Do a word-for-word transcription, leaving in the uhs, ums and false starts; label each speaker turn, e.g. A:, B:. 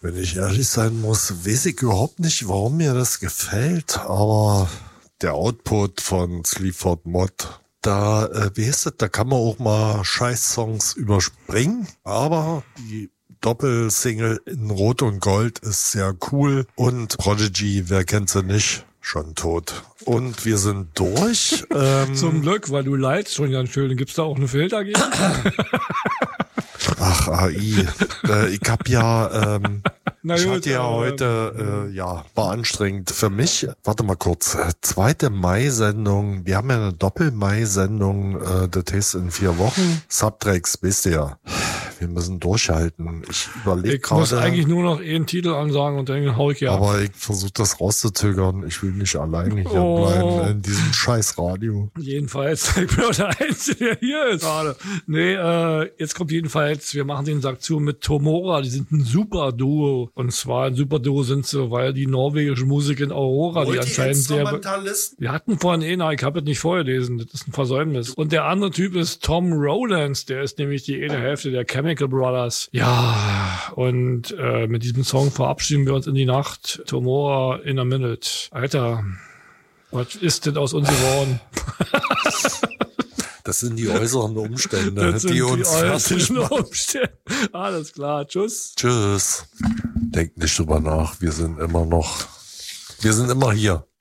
A: Wenn ich ehrlich sein muss, weiß ich überhaupt nicht, warum mir das gefällt, aber der Output von Sleaford Mod, da, äh, wie heißt das, da kann man auch mal Scheiß-Songs überspringen, aber die Doppelsingle in Rot und Gold ist sehr cool und Prodigy, wer kennt sie nicht, schon tot. Und wir sind durch. ähm,
B: Zum Glück, weil du leidst schon ganz schön. Gibt's da auch eine Filter gegen?
A: Ach, A I. äh, ich hab ja, ähm,
B: Na
A: ich
B: gut,
A: hatte ja
B: aber,
A: heute, äh, ja, war anstrengend für mich. Warte mal kurz. äh, Zweite Mai-Sendung. Wir haben ja eine Doppel-Mai-Sendung, äh, das heißt in vier Wochen. Subtracks, wisst ihr. Wir müssen durchhalten. Ich überlege
B: Ich muss
A: gerade.
B: eigentlich nur noch einen Titel ansagen und dann hau ich ja.
A: Aber ich versuche das rauszuzögern. Ich will nicht alleine hier
B: Oh.
A: bleiben in diesem scheiß Radio.
B: Jedenfalls, ich bin auch der Einzige, der hier ist gerade. Nee, äh, jetzt kommt jedenfalls, wir machen den Sack zu mit Tomora, die sind ein super Duo. Und zwar ein super Duo sind sie, weil die norwegische Musikerin Aurora, die anscheinend sehr... Wir hatten vorhin eh, ich habe es nicht vorgelesen, das ist ein Versäumnis. Und der andere Typ ist Tom Rowlands, der ist nämlich die eine Hälfte der Chemical Brothers. Ja, und äh, mit diesem Song verabschieden wir uns in die Nacht. Tomorrow in a minute. Alter, was ist denn aus uns geworden?
A: Das sind die äußeren Umstände,
B: Das sind
A: die uns fertig
B: äußeren
A: machen.
B: Umstände. Alles klar, tschüss.
A: Tschüss. Denkt nicht drüber nach. Wir sind immer noch, wir sind immer hier.